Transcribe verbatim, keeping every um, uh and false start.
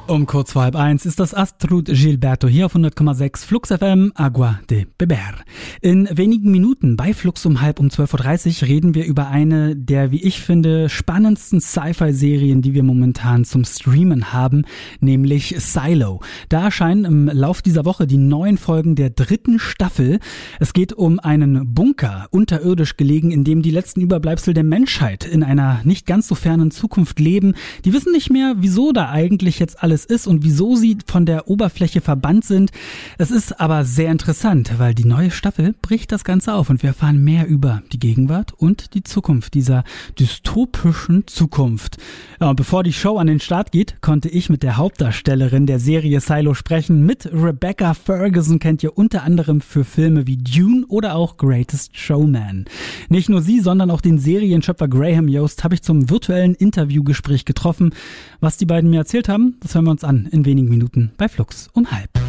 Um kurz vor halb eins ist das Astrud Gilberto hier auf hundert Komma sechs Flux F M, Agua de Beber. In wenigen Minuten bei Flux um halb um zwölf Uhr dreißig reden wir über eine der, wie ich finde, spannendsten Sci-Fi-Serien, die wir momentan zum Streamen haben, nämlich Silo. Da erscheinen im Lauf dieser Woche die neuen Folgen der dritten Staffel. Es geht um einen Bunker, unterirdisch gelegen, in dem die letzten Überbleibsel der Menschheit in einer nicht ganz so fernen Zukunft leben. Die wissen nicht mehr, wieso da eigentlich jetzt alles ist und wieso sie von der Oberfläche verbannt sind. Es ist aber sehr interessant, weil die neue Staffel bricht das Ganze auf und wir erfahren mehr über die Gegenwart und die Zukunft dieser dystopischen Zukunft. Ja, und bevor die Show an den Start geht, konnte ich mit der Hauptdarstellerin der Serie Silo sprechen. Mit Rebecca Ferguson kennt ihr unter anderem für Filme wie Dune oder auch Greatest Showman. Nicht nur sie, sondern auch den Serienschöpfer Graham Yost habe ich zum virtuellen Interviewgespräch getroffen. Was die beiden mir erzählt haben, das hören wir uns an in wenigen Minuten bei Flux um halb.